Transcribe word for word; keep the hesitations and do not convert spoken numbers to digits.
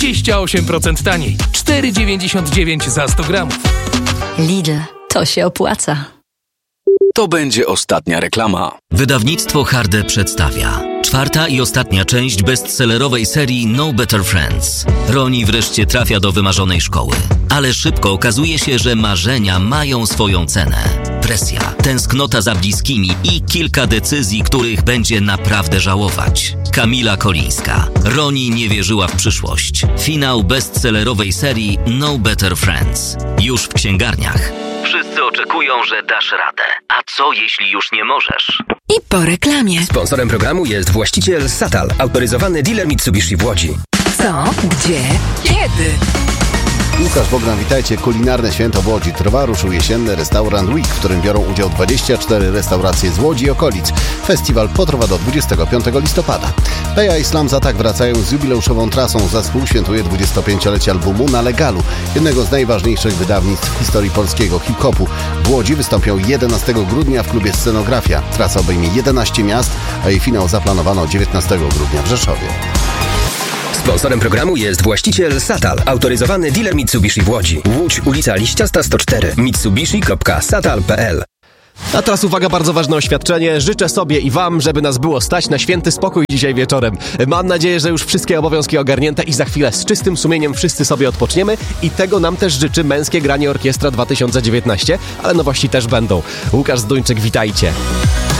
dwadzieścia osiem procent taniej. cztery dziewięćdziesiąt dziewięć za sto gramów. Lidl, to się opłaca. To będzie ostatnia reklama. Wydawnictwo Harde przedstawia czwarta i ostatnia część bestsellerowej serii No Better Friends. Roni wreszcie trafia do wymarzonej szkoły. Ale szybko okazuje się, że marzenia mają swoją cenę. Presja, tęsknota za bliskimi i kilka decyzji, których będzie naprawdę żałować. Kamila Kolińska. Roni nie wierzyła w przyszłość. Finał bestsellerowej serii No Better Friends. Już w księgarniach. Wszyscy oczekują, że dasz radę. A co jeśli już nie możesz? I po reklamie. Sponsorem programu jest właściciel Satal, autoryzowany dealer Mitsubishi w Łodzi. Co? Gdzie? Kiedy? Łukasz Bogdan, witajcie. Kulinarne święto w Łodzi trwa. Ruszył jesienny Restaurant Week, w którym biorą udział dwadzieścia cztery restauracje z Łodzi i okolic. Festiwal potrwa do dwudziestego piątego listopada. Peja i Slams Attack wracają z jubileuszową trasą. Zespół świętuje dwudziestopięciolecie albumu Na Legalu, jednego z najważniejszych wydawnictw w historii polskiego hip-hopu. W Łodzi wystąpią jedenastego grudnia w klubie Scenografia. Trasa obejmie jedenaście miast, a jej finał zaplanowano dziewiętnastego grudnia w Rzeszowie. Sponsorem programu jest właściciel Satal, autoryzowany dealer Mitsubishi w Łodzi. Łódź, ulica Liściasta sto cztery. mitsubishi kropka satal kropka p l. A teraz uwaga, bardzo ważne oświadczenie. Życzę sobie i wam, żeby nas było stać na święty spokój dzisiaj wieczorem. Mam nadzieję, że już wszystkie obowiązki ogarnięte i za chwilę z czystym sumieniem wszyscy sobie odpoczniemy i tego nam też życzy Męskie Granie Orkiestra dwa tysiące dziewiętnaście, ale nowości też będą. Łukasz Zduńczyk, witajcie.